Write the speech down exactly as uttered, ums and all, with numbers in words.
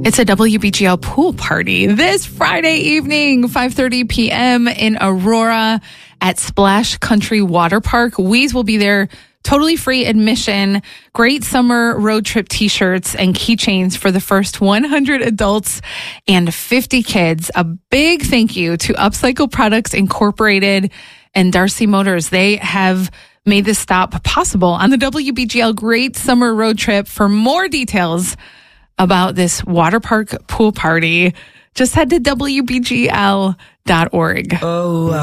It's a W B G L pool party this Friday evening, five thirty p.m. in Aurora at Splash Country Water Park. Weez will be there. Totally free admission, great summer road trip t-shirts and keychains for the first one hundred adults and fifty kids. A big thank you to Upcycle Products Incorporated and Darcy Motors. They have made this stop possible on the W B G L Great Summer Road Trip. For more details about this water park pool party, just head to W B G L dot org. Oh,